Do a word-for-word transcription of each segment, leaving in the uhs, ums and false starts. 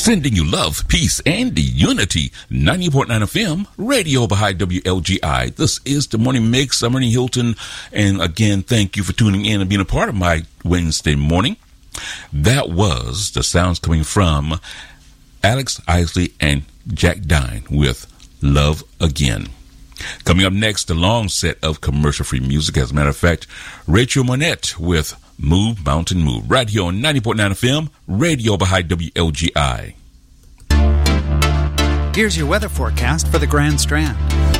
Sending you love, peace, and unity. ninety point nine F M, Radio Baha'i W L G I. This is the Morning Mix. I'm Ernie Hilton. And again, thank you for tuning in and being a part of my Wednesday morning. That was the sounds coming from Alex Isley and Jack Dine with Love Again. Coming up next, a long set of commercial-free music. As a matter of fact, Rachel Monette with Move Mountain Move, right here on ninety point nine F M, Radio Baha'i W L G I. Here's your weather forecast for the Grand Strand.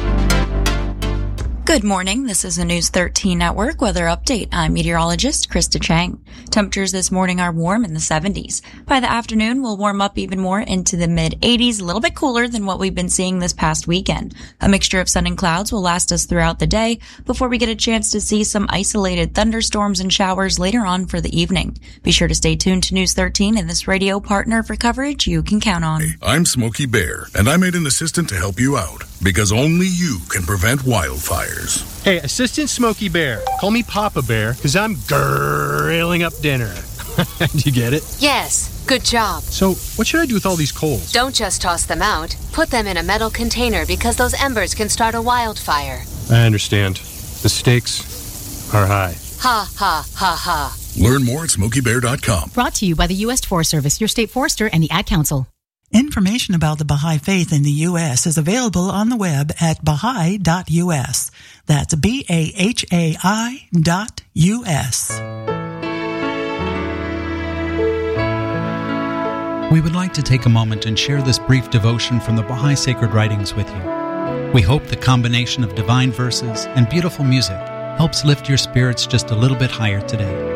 Good morning. This is a News thirteen Network weather update. I'm meteorologist Krista Chang. Temperatures this morning are warm in the seventies. By the afternoon, we'll warm up even more into the mid eighties, a little bit cooler than what we've been seeing this past weekend. A mixture of sun and clouds will last us throughout the day before we get a chance to see some isolated thunderstorms and showers later on for the evening. Be sure to stay tuned to News thirteen and this radio partner for coverage you can count on. Hey, I'm Smokey Bear, and I made an assistant to help you out because only you can prevent wildfires. Hey, Assistant Smokey Bear. Call me Papa Bear, because I'm grilling up dinner. Do you get it? Yes, good job. So, what should I do with all these coals? Don't just toss them out. Put them in a metal container because those embers can start a wildfire. I understand. The stakes are high. Ha, ha, ha, ha. Learn more at smokey bear dot com. Brought to you by the U S Forest Service, your state forester, and the Ad Council. Information about the Baha'i Faith in the U S is available on the web at baha'i dot u s. That's B A H A I dot U S. We would like to take a moment and share this brief devotion from the Baha'i Sacred Writings with you. We hope the combination of divine verses and beautiful music helps lift your spirits just a little bit higher today.